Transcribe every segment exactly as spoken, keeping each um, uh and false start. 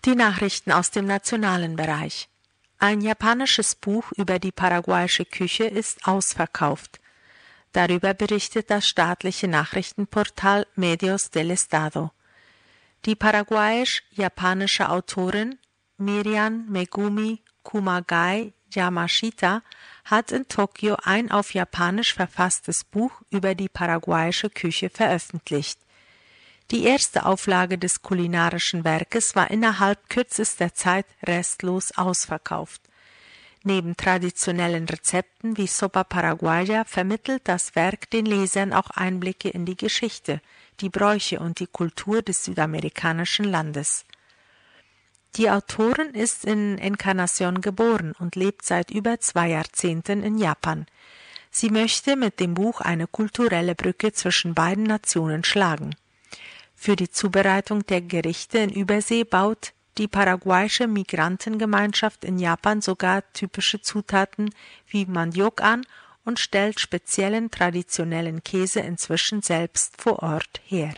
Die Nachrichten aus dem nationalen Bereich. Ein japanisches Buch über die paraguayische Küche ist ausverkauft. Darüber berichtet das staatliche Nachrichtenportal Medios del Estado. Die paraguayisch-japanische Autorin Miriam Megumi Kumagai Yamashita hat in Tokio ein auf Japanisch verfasstes Buch über die paraguayische Küche veröffentlicht. Die erste Auflage des kulinarischen Werkes war innerhalb kürzester Zeit restlos ausverkauft. Neben traditionellen Rezepten wie Sopa Paraguaya vermittelt das Werk den Lesern auch Einblicke in die Geschichte, die Bräuche und die Kultur des südamerikanischen Landes. Die Autorin ist in Encarnación geboren und lebt seit über zwei Jahrzehnten in Japan. Sie möchte mit dem Buch eine kulturelle Brücke zwischen beiden Nationen schlagen. Für die Zubereitung der Gerichte in Übersee baut die paraguayische Migrantengemeinschaft in Japan sogar typische Zutaten wie Maniok an und stellt speziellen traditionellen Käse inzwischen selbst vor Ort her.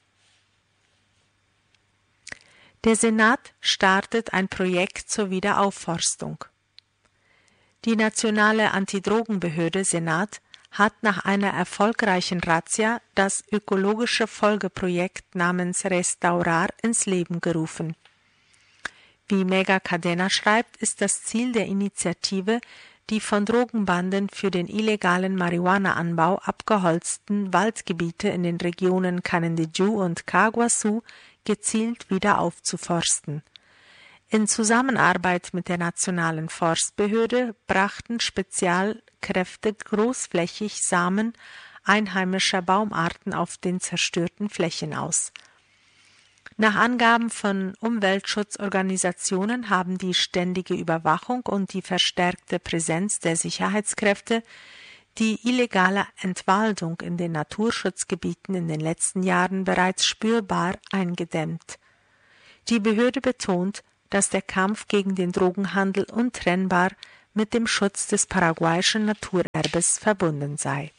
Der Senat startet ein Projekt zur Wiederaufforstung. Die nationale Antidrogenbehörde Senat hat nach einer erfolgreichen Razzia das ökologische Folgeprojekt namens Restaurar ins Leben gerufen. Wie Mega Cadena schreibt, ist das Ziel der Initiative, die von Drogenbanden für den illegalen Marihuana-Anbau abgeholzten Waldgebiete in den Regionen Canindeyú und Caguazú gezielt wieder aufzuforsten. In Zusammenarbeit mit der Nationalen Forstbehörde brachten Spezialkräfte großflächig Samen einheimischer Baumarten auf den zerstörten Flächen aus. Nach Angaben von Umweltschutzorganisationen haben die ständige Überwachung und die verstärkte Präsenz der Sicherheitskräfte die illegale Entwaldung in den Naturschutzgebieten in den letzten Jahren bereits spürbar eingedämmt. Die Behörde betont, dass der Kampf gegen den Drogenhandel untrennbar mit dem Schutz des paraguayischen Naturerbes verbunden sei.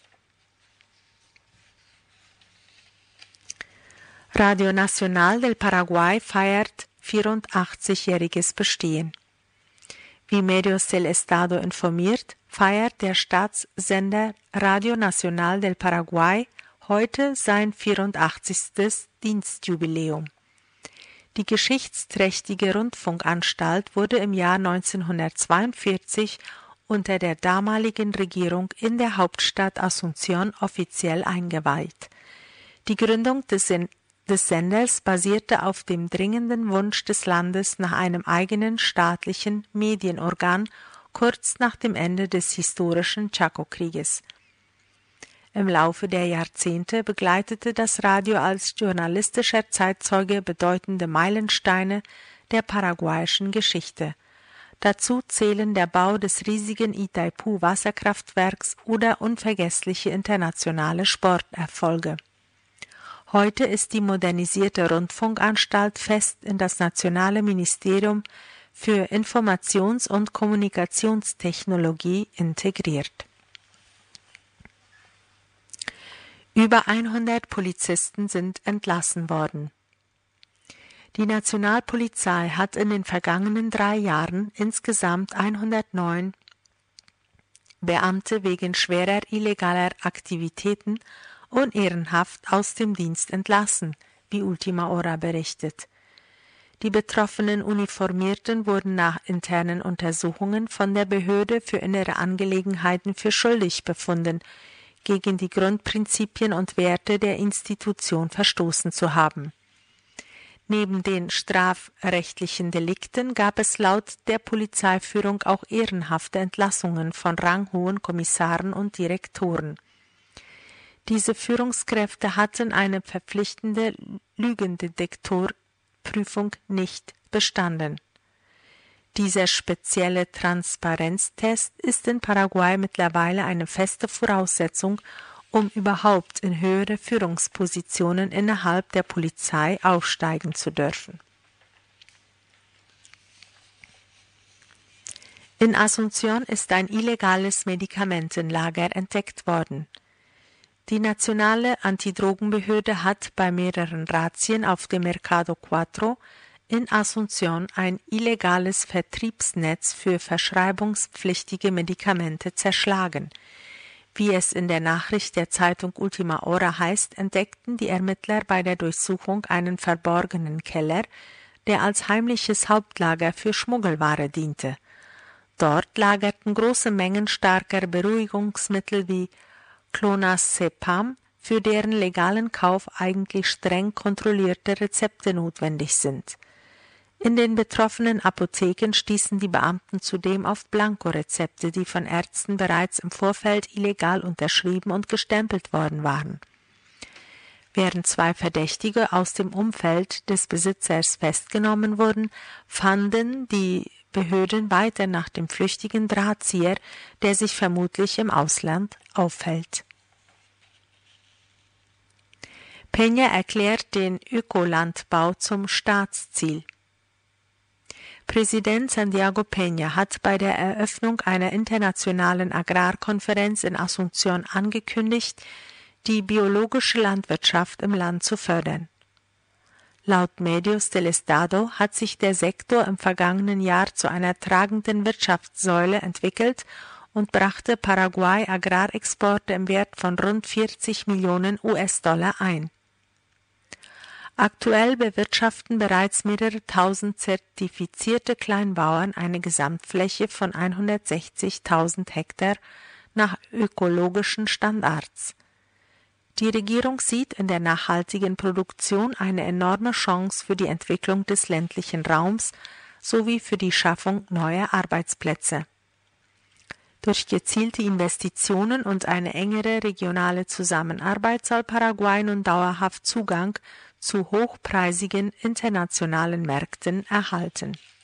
Radio Nacional del Paraguay feiert vierundachtzigjähriges Bestehen. Wie Medios del Estado informiert, feiert der Staatssender Radio Nacional del Paraguay heute sein vierundachtzigstes Dienstjubiläum. Die geschichtsträchtige Rundfunkanstalt wurde im Jahr neunzehnhundertzweiundvierzig unter der damaligen Regierung in der Hauptstadt Asunción offiziell eingeweiht. Die Gründung des, Sen- des Senders basierte auf dem dringenden Wunsch des Landes nach einem eigenen staatlichen Medienorgan kurz nach dem Ende des historischen Chaco-Krieges. Im Laufe der Jahrzehnte begleitete das Radio als journalistischer Zeitzeuge bedeutende Meilensteine der paraguayischen Geschichte. Dazu zählen der Bau des riesigen Itaipú-Wasserkraftwerks oder unvergessliche internationale Sporterfolge. Heute ist die modernisierte Rundfunkanstalt fest in das Nationale Ministerium für Informations- und Kommunikationstechnologie integriert. Über hundert Polizisten sind entlassen worden. Die Nationalpolizei hat in den vergangenen drei Jahren insgesamt hundertneun Beamte wegen schwerer illegaler Aktivitäten unehrenhaft aus dem Dienst entlassen, wie Ultima Hora berichtet. Die betroffenen Uniformierten wurden nach internen Untersuchungen von der Behörde für innere Angelegenheiten für schuldig befunden, gegen die Grundprinzipien und Werte der Institution verstoßen zu haben. Neben den strafrechtlichen Delikten gab es laut der Polizeiführung auch ehrenhafte Entlassungen von ranghohen Kommissaren und Direktoren. Diese Führungskräfte hatten eine verpflichtende Lügendetektorprüfung nicht bestanden. Dieser spezielle Transparenztest ist in Paraguay mittlerweile eine feste Voraussetzung, um überhaupt in höhere Führungspositionen innerhalb der Polizei aufsteigen zu dürfen. In Asunción ist ein illegales Medikamentenlager entdeckt worden. Die nationale Antidrogenbehörde hat bei mehreren Razzien auf dem Mercado Cuatro in Asunción ein illegales Vertriebsnetz für verschreibungspflichtige Medikamente zerschlagen. Wie es in der Nachricht der Zeitung Última Hora heißt, entdeckten die Ermittler bei der Durchsuchung einen verborgenen Keller, der als heimliches Hauptlager für Schmuggelware diente. Dort lagerten große Mengen starker Beruhigungsmittel wie Clonazepam, für deren legalen Kauf eigentlich streng kontrollierte Rezepte notwendig sind. In den betroffenen Apotheken stießen die Beamten zudem auf Blankorezepte, die von Ärzten bereits im Vorfeld illegal unterschrieben und gestempelt worden waren. Während zwei Verdächtige aus dem Umfeld des Besitzers festgenommen wurden, fanden die Behörden weiter nach dem flüchtigen Drahtzieher, der sich vermutlich im Ausland aufhält. Peña erklärt den Ökolandbau zum Staatsziel. Präsident Santiago Peña hat bei der Eröffnung einer internationalen Agrarkonferenz in Asunción angekündigt, die biologische Landwirtschaft im Land zu fördern. Laut Medios del Estado hat sich der Sektor im vergangenen Jahr zu einer tragenden Wirtschaftssäule entwickelt und brachte Paraguay Agrarexporte im Wert von rund vierzig Millionen U S-Dollar ein. Aktuell bewirtschaften bereits mehrere tausend zertifizierte Kleinbauern eine Gesamtfläche von hundertsechzigtausend Hektar nach ökologischen Standards. Die Regierung sieht in der nachhaltigen Produktion eine enorme Chance für die Entwicklung des ländlichen Raums sowie für die Schaffung neuer Arbeitsplätze. Durch gezielte Investitionen und eine engere regionale Zusammenarbeit soll Paraguay nun dauerhaft Zugang zu hochpreisigen internationalen Märkten erhalten.